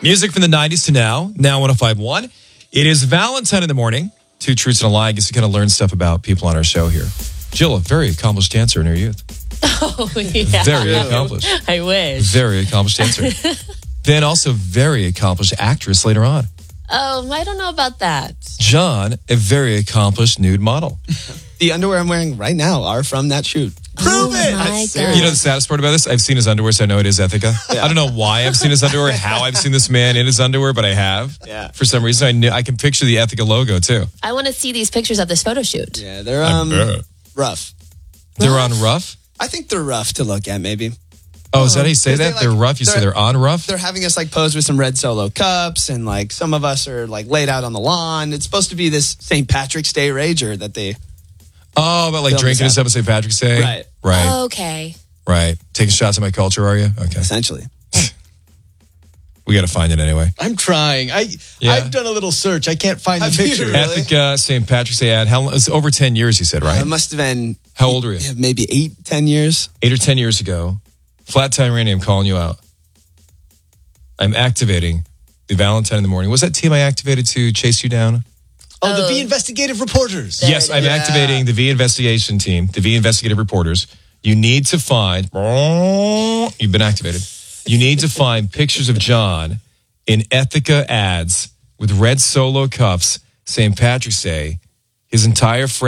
Music from the 90s to now 105.1. It is Valentine in the morning. 2 truths and a lie. I guess you kind of learn stuff about people on our show here. Jill, a very accomplished dancer in her youth. Oh, yeah. Very accomplished. I wish. Very accomplished dancer. Then also very accomplished actress later on. Oh, I don't know about that. John, a very accomplished nude model. The underwear I'm wearing right now are from that shoot. Prove it! My God. You know the saddest part about this? I've seen his underwear, so I know it is Ethica. Yeah. I don't know why I've seen his underwear, how I've seen this man in his underwear, but I have. Yeah. For some reason, I can picture the Ethica logo, too. I want to see these pictures of this photo shoot. Yeah, they're rough. They're on rough? I think they're rough to look at, maybe. Oh, is that how you say that? They're rough? You say they're on rough? They're having us pose with some red Solo cups, and some of us are laid out on the lawn. It's supposed to be this St. Patrick's Day rager that they... Oh, about drinking and stuff on St. Patrick's Day? Right. Okay. Right. Taking shots at my culture, are you? Okay. Essentially. We got to find it anyway. I'm trying. I've done a little search. I can't find the picture. Really? Ethica, St. Patrick's Day ad. It's over 10 years, you said, right? It must have been... How old were you? Maybe 8-10 years. 8 or 10 years ago. Flat Time Randy, I'm calling you out. I'm activating the Valentine in the morning. Was that team I activated to chase you down? Oh, the V Investigative Reporters. Yes, I'm activating the V Investigation team, the V Investigative Reporters. You need to find... You've been activated. You need to find pictures of John in Ethica ads with red Solo cuffs, St. Patrick's Day, his entire